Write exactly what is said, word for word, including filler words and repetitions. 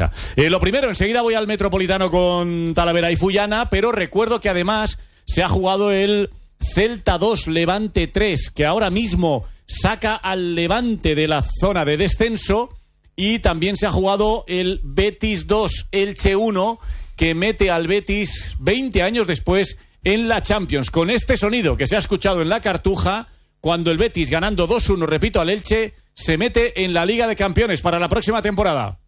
está. Eh, lo primero, enseguida voy al Metropolitano con Talavera y Fullana, pero recuerdo que además se ha jugado el Celta dos, Levante tres, que ahora mismo saca al Levante de la zona de descenso, y también se ha jugado el Betis dos, Elche uno, que mete al Betis veinte años después en la Champions, con este sonido que se ha escuchado en la Cartuja, cuando el Betis, ganando dos uno, repito, al Elche, se mete en la Liga de Campeones para la próxima temporada.